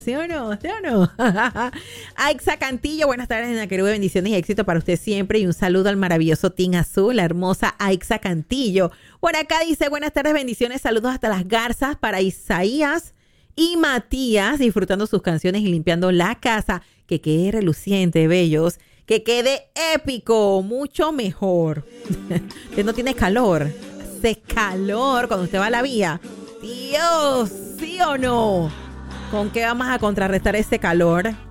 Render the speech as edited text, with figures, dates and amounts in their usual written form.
¿Sí o no? ¿Sí o no? Aixa Cantillo, buenas tardes, Nena Querube, bendiciones y éxito para usted siempre. Y un saludo al maravilloso Team Azul, la hermosa Aixa Cantillo. Por acá dice, buenas tardes, bendiciones, saludos hasta las Garzas para Isaías y Matías, disfrutando sus canciones y limpiando la casa. Que quede reluciente, bellos. Que quede épico, mucho mejor. Usted no tiene calor. Hace calor cuando usted va a la vía. Dios, ¿sí o no? ¿Con qué vamos a contrarrestar ese calor?